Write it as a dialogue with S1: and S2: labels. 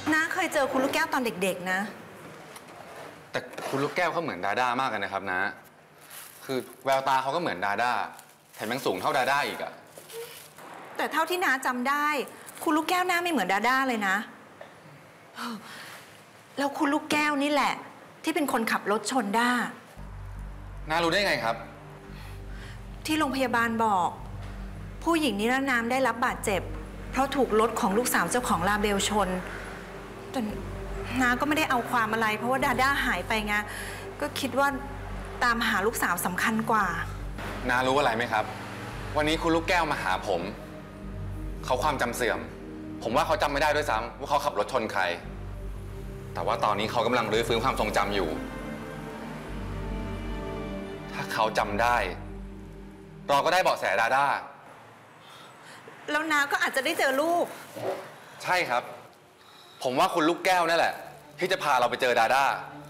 S1: น้าเคยเจอคุณลูกแก้วตอนเด็กๆนะ
S2: แต่คุณลูกแก้วเขาเหมือนดาด้ามากเลยนะครับนะคือแววตาเขาก็เหมือนดาด้าแถมยังสูงเท่าดาด้าอีกอะ
S1: แต่เท่าที่น้าจำได้คุณลูกแก้วหน้าไม่เหมือนดาด้าเลยนะแล้วคุณลูกแก้วนี่แหละที่เป็นคนขับรถชนด้า
S2: น้ารู้ได้ไงครับ
S1: ที่โรงพยาบาลบอกผู้หญิงนิรนามได้รับบาดเจ็บเพราะถูกรถของลูกสาวเจ้าของลาเบลชนแต่น้าก็ไม่ได้เอาความอะไรเพราะว่าดาด้าหายไปไงก็คิดว่าตามหาลูกสาวสำคัญกว่า
S2: น้ารู้อะไรไหมครับวันนี้คุณลูกแก้วมาหาผมเขาความจำเสื่อมผมว่าเขาจำไม่ได้ด้วยซ้ำว่าเขาขับรถชนใครแต่ว่าตอนนี้เขากำลังรื้อฟื้นความทรงจำอยู่ถ้าเขาจำได้เราก็ได้เบาะแสดาด้า
S1: แล้วน้าก็อาจจะได้เจอลูก
S2: ใช่ครับผมว่าคุณลูกแก้วนั่นแหละที่จะพาเราไปเจอดาด้า